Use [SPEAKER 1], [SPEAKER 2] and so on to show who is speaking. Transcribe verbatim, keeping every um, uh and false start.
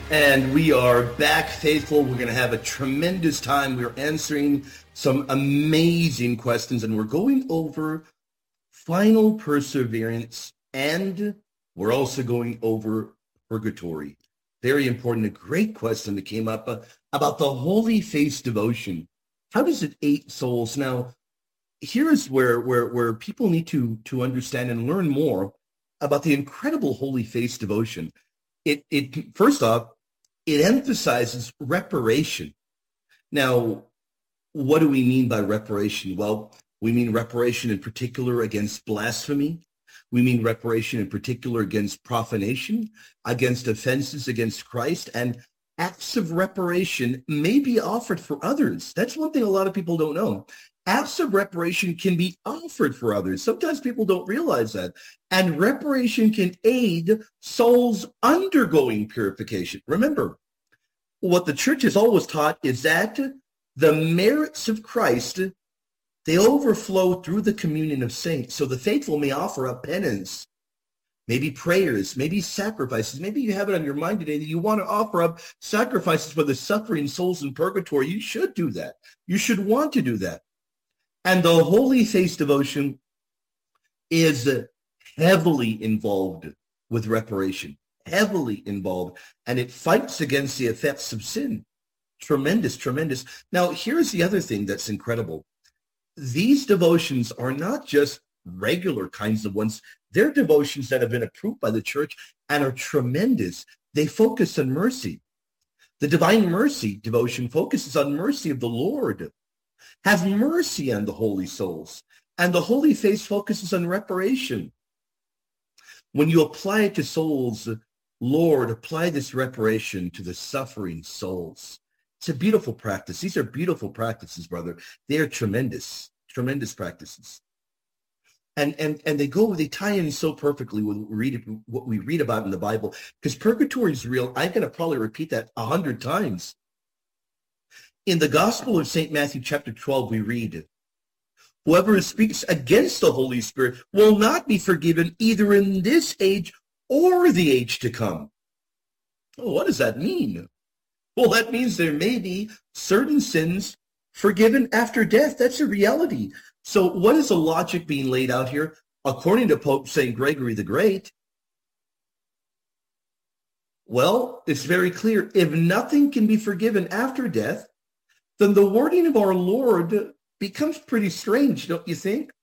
[SPEAKER 1] And we are back, faithful. We're going to have a tremendous time. We're answering some amazing questions, and we're going over final perseverance, and we're also going over purgatory. Very important, a great question that came up uh, about the Holy Face devotion. How does it aid souls? Now, here's where, where, where people need to, to understand and learn more about the incredible Holy Face devotion. It, it first off, it emphasizes reparation. Now, what do we mean by reparation? Well, we mean reparation in particular against blasphemy. We mean reparation in particular against profanation, against offenses against Christ, and acts of reparation may be offered for others. That's one thing a lot of people don't know. Acts of reparation can be offered for others. Sometimes people don't realize that. And reparation can aid souls undergoing purification. Remember, what the church has always taught is that the merits of Christ, they overflow through the communion of saints. So the faithful may offer up penance, maybe prayers, maybe sacrifices. Maybe you have it on your mind today that you want to offer up sacrifices for the suffering souls in purgatory. You should do that. You should want to do that. And the Holy Face devotion is heavily involved with reparation, heavily involved, and it fights against the effects of sin. Tremendous, tremendous. Now, here's the other thing that's incredible. These devotions are not just regular kinds of ones. They're devotions that have been approved by the church and are tremendous. They focus on mercy. The Divine Mercy devotion focuses on mercy of the Lord. Have mercy on the holy souls. And the Holy Face focuses on reparation. When you apply it to souls, Lord, apply this reparation to the suffering souls. It's a beautiful practice. These are beautiful practices, brother. They are tremendous, tremendous practices. And, and, and they go, they tie in so perfectly with what we read, what we read about in the Bible, because purgatory is real. I'm going to probably repeat that a hundred times. In the Gospel of Saint Matthew, chapter twelve, we read, whoever speaks against the Holy Spirit will not be forgiven either in this age or the age to come. Oh, what does that mean? Well, that means there may be certain sins forgiven after death. That's a reality. So what is the logic being laid out here? According to Pope Saint Gregory the Great, well, it's very clear. If nothing can be forgiven after death, then the wording of our Lord becomes pretty strange, don't you think?